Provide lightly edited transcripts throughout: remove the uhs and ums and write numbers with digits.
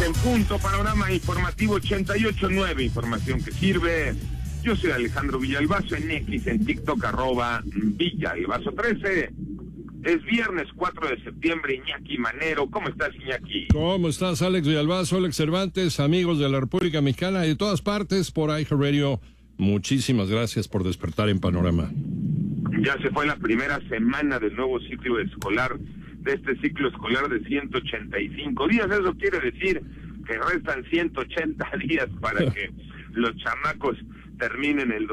en punto, panorama informativo 88.9, información que sirve. Yo soy Alejandro Villalbazo, en X, en TikTok, @Villalbazo13. Es viernes 4 de septiembre, Iñaki Manero. ¿Cómo estás, Iñaki? ¿Cómo estás, Alex Villalbazo, Alex Cervantes, amigos de la República Mexicana y de todas partes por iHeartRadio? Muchísimas gracias por despertar en Panorama. Ya se fue la primera semana del nuevo ciclo escolar, de este ciclo escolar de 185 días. Eso quiere decir que restan 180 días para que los chamacos terminen el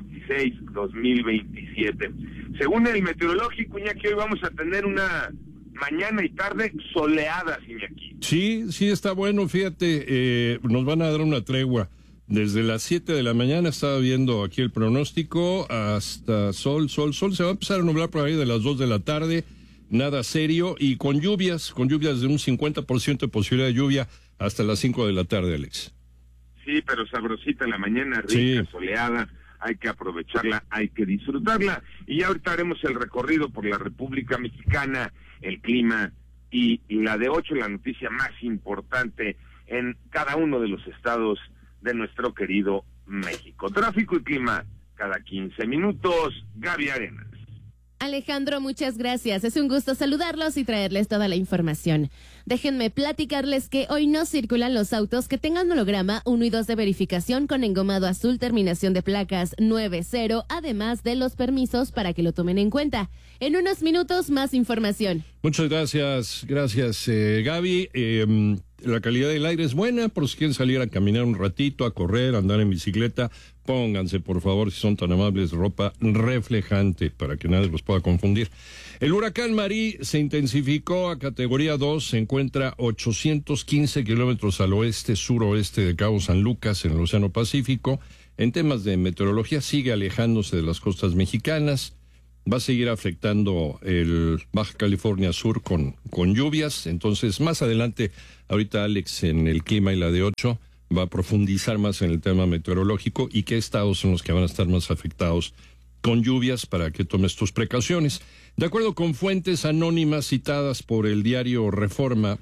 2026-2027. Según el meteorológico, Iñaki, hoy vamos a tener una mañana y tarde soleadas, Iñaki. Sí, está bueno, fíjate, nos van a dar una tregua. Desde las 7 de la mañana estaba viendo aquí el pronóstico, hasta sol, se va a empezar a nublar por ahí de las 2 de la tarde, nada serio, y con lluvias de un 50% de posibilidad de lluvia hasta las 5 de la tarde, Alex. Sí, pero sabrosita la mañana, rica, soleada, hay que aprovecharla, hay que disfrutarla. Y ya ahorita haremos el recorrido por la República Mexicana, el clima y la de 8, la noticia más importante en cada uno de los estados de nuestro querido México. Tráfico y clima cada 15 minutos. Gaby Arenas. Alejandro, muchas gracias. Es un gusto saludarlos y traerles toda la información. Déjenme platicarles que hoy no circulan los autos que tengan holograma 1 y 2 de verificación con engomado azul, terminación de placas 90, además de los permisos para que lo tomen en cuenta. En unos minutos, más información. Muchas gracias, Gaby. La calidad del aire es buena, por si quieren salir a caminar un ratito, a correr, a andar en bicicleta, pónganse, por favor, si son tan amables, ropa reflejante para que nadie los pueda confundir. El huracán Marí se intensificó a categoría 2, se encuentra 815 kilómetros al oeste-suroeste de Cabo San Lucas, en el Océano Pacífico. En temas de meteorología, sigue alejándose de las costas mexicanas. Va a seguir afectando el Baja California Sur con lluvias. Entonces, más adelante, ahorita Alex, en el clima y la de 8, va a profundizar más en el tema meteorológico y qué estados son los que van a estar más afectados con lluvias para que tomes tus precauciones. De acuerdo con fuentes anónimas citadas por el diario Reforma,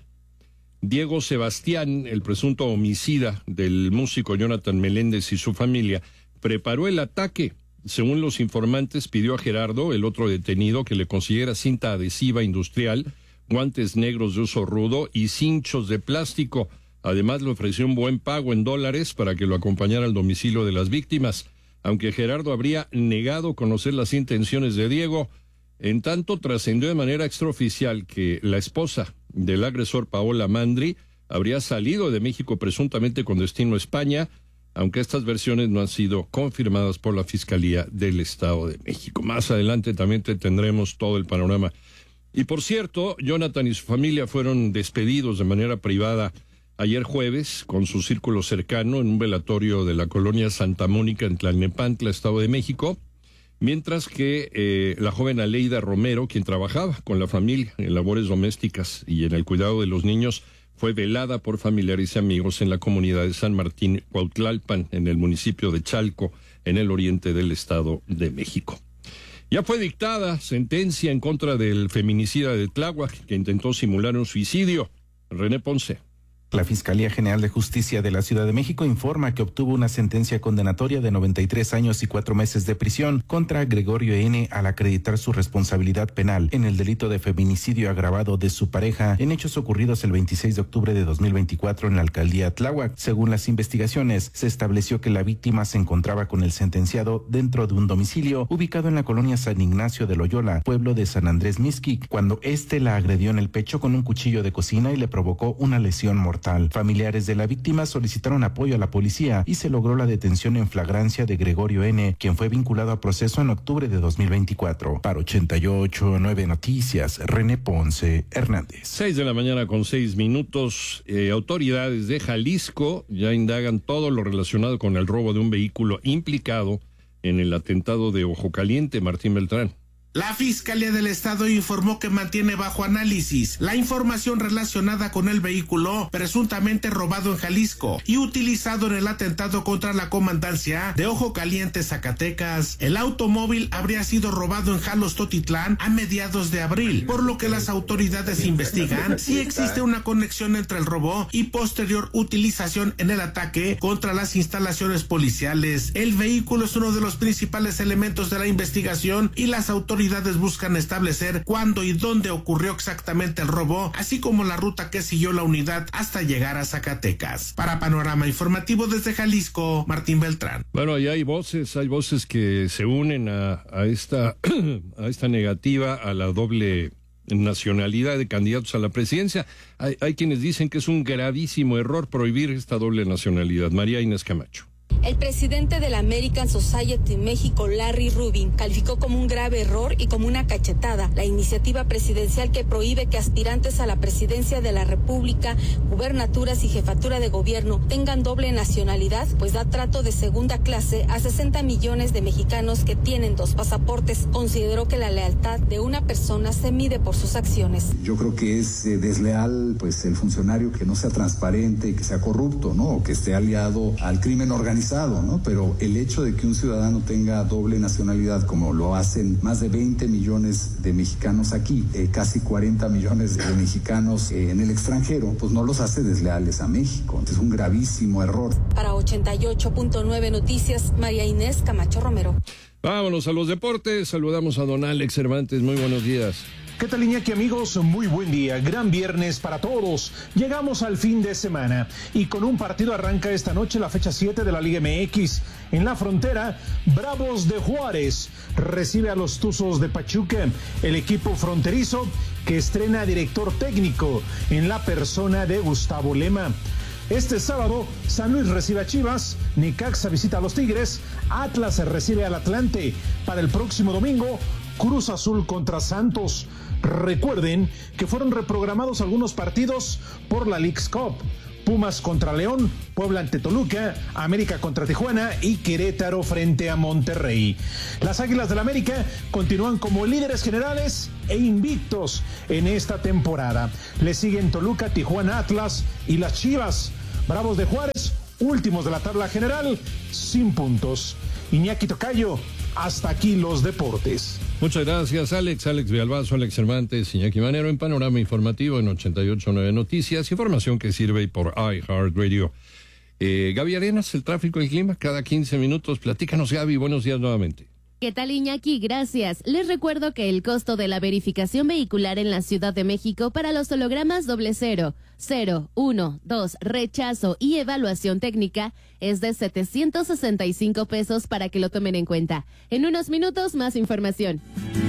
Diego Sebastián, el presunto homicida del músico Jonathan Meléndez y su familia, preparó el ataque. Según los informantes, pidió a Gerardo, el otro detenido, que le consiguiera cinta adhesiva industrial, guantes negros de uso rudo y cinchos de plástico. Además, le ofreció un buen pago en dólares para que lo acompañara al domicilio de las víctimas, aunque Gerardo habría negado conocer las intenciones de Diego. En tanto, trascendió de manera extraoficial que la esposa del agresor, Paola Mandri, habría salido de México presuntamente con destino a España, aunque estas versiones no han sido confirmadas por la Fiscalía del Estado de México. Más adelante también tendremos todo el panorama. Y por cierto, Jonathan y su familia fueron despedidos de manera privada ayer jueves con su círculo cercano en un velatorio de la colonia Santa Mónica en Tlalnepantla, Estado de México, mientras que la joven Aleida Romero, quien trabajaba con la familia en labores domésticas y en el cuidado de los niños, fue velada por familiares y amigos en la comunidad de San Martín Cuautlalpan, en el municipio de Chalco, en el oriente del Estado de México. Ya fue dictada sentencia en contra del feminicida de Tláhuac, que intentó simular un suicidio. René Ponce. La Fiscalía General de Justicia de la Ciudad de México informa que obtuvo una sentencia condenatoria de 93 años y 4 meses de prisión contra Gregorio N. al acreditar su responsabilidad penal en el delito de feminicidio agravado de su pareja en hechos ocurridos el 26 de octubre de 2024 en la alcaldía Tláhuac. Según las investigaciones, se estableció que la víctima se encontraba con el sentenciado dentro de un domicilio ubicado en la colonia San Ignacio de Loyola, pueblo de San Andrés Mixquic, cuando éste la agredió en el pecho con un cuchillo de cocina y le provocó una lesión mortal. Familiares de la víctima solicitaron apoyo a la policía y se logró la detención en flagrancia de Gregorio N., quien fue vinculado a proceso en octubre de 2024. Para 88.9 Noticias, René Ponce Hernández. 6 de la mañana con 6 minutos. Autoridades de Jalisco ya indagan todo lo relacionado con el robo de un vehículo implicado en el atentado de Ojo Caliente, Martín Beltrán. La Fiscalía del Estado informó que mantiene bajo análisis la información relacionada con el vehículo presuntamente robado en Jalisco y utilizado en el atentado contra la comandancia de Ojo Caliente, Zacatecas. El automóvil habría sido robado en Jalostotitlán a mediados de abril, por lo que las autoridades investigan si existe una conexión entre el robo y posterior utilización en el ataque contra las instalaciones policiales. El vehículo es uno de los principales elementos de la investigación y las autoridades buscan establecer cuándo y dónde ocurrió exactamente el robo, así como la ruta que siguió la unidad hasta llegar a Zacatecas. Para Panorama Informativo desde Jalisco, Martín Beltrán. Bueno, y hay voces que se unen a esta negativa a la doble nacionalidad de candidatos a la presidencia. Hay quienes dicen que es un gravísimo error prohibir esta doble nacionalidad. María Inés Camacho. El presidente de la American Society México, Larry Rubin, calificó como un grave error y como una cachetada la iniciativa presidencial que prohíbe que aspirantes a la presidencia de la República, gubernaturas y jefatura de gobierno tengan doble nacionalidad, pues da trato de segunda clase a 60 millones de mexicanos que tienen dos pasaportes. Consideró que la lealtad de una persona se mide por sus acciones. Yo creo que es desleal, pues, el funcionario que no sea transparente y que sea corrupto, ¿no? O que esté aliado al crimen organizado, ¿no? Pero el hecho de que un ciudadano tenga doble nacionalidad, como lo hacen más de 20 millones de mexicanos aquí, casi 40 millones de mexicanos en el extranjero, pues no los hace desleales a México. Es un gravísimo error. Para 88.9 Noticias, María Inés Camacho Romero. Vámonos a los deportes. Saludamos a don Alex Cervantes. Muy buenos días. ¿Qué tal, Iñaki, amigos? Muy buen día, gran viernes para todos. Llegamos al fin de semana y con un partido arranca esta noche la fecha 7 de la Liga MX. En la frontera, Bravos de Juárez recibe a los Tuzos de Pachuca, el equipo fronterizo que estrena director técnico en la persona de Gustavo Lema. Este sábado, San Luis recibe a Chivas, Necaxa visita a los Tigres, Atlas recibe al Atlante. Para el próximo domingo, Cruz Azul contra Santos. Recuerden que fueron reprogramados algunos partidos por la Leagues Cup. Pumas contra León, Puebla ante Toluca, América contra Tijuana y Querétaro frente a Monterrey. Las Águilas del América continúan como líderes generales e invictos en esta temporada. Le siguen Toluca, Tijuana, Atlas y las Chivas. Bravos de Juárez, últimos de la tabla general, sin puntos. Iñaki Tocayo, hasta aquí los deportes. Muchas gracias, Alex Villalbazo, Alex Cervantes, Iñaki Manero en Panorama Informativo en 88.9 Noticias, información que sirve por iHeartRadio. Gaby Arenas, el tráfico y el clima, cada 15 minutos. Platícanos, Gaby, buenos días nuevamente. ¿Qué tal, Iñaki? Gracias. Les recuerdo que el costo de la verificación vehicular en la Ciudad de México para los hologramas 00, 0, 1, 2, rechazo y evaluación técnica es de 765 pesos para que lo tomen en cuenta. En unos minutos, más información.